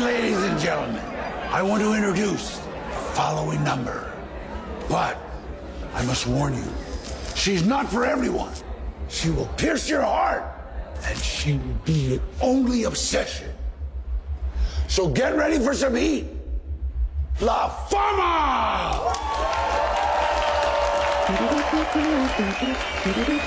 Ladies and gentlemen, I want to introduce the following number. But I must warn you, she's not for everyone. She will pierce your heart, and she will be your only obsession. So get ready for some heat. La Fama!